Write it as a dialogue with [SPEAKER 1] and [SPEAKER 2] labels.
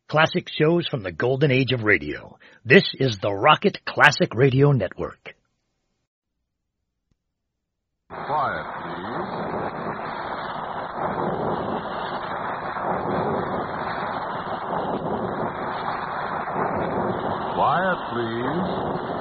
[SPEAKER 1] Classic shows from the golden age of radio. This is the Rocket Classic Radio Network.
[SPEAKER 2] Quiet, please. Quiet, please.